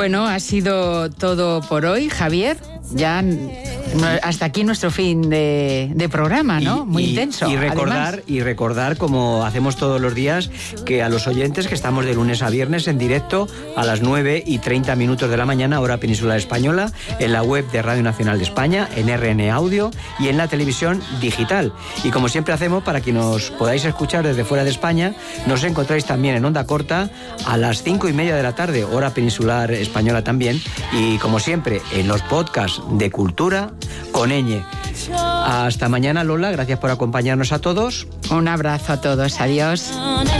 Bueno, ha sido todo por hoy, Javier. Ya hasta aquí nuestro fin de programa, ¿no? Muy intenso. Y recordar, como hacemos todos los días, que a los oyentes que estamos de lunes a viernes en directo a las 9:30 de la mañana, hora peninsular española, en la web de Radio Nacional de España, en RN Audio y en la televisión digital. Y como siempre hacemos, para que nos podáis escuchar desde fuera de España, nos encontráis también en onda corta a las 5:30 de la tarde, hora peninsular española también. Y como siempre, en los podcasts de Cultura con ñ. Hasta mañana, Lola. Gracias por acompañarnos a todos. Un abrazo a todos. Adiós.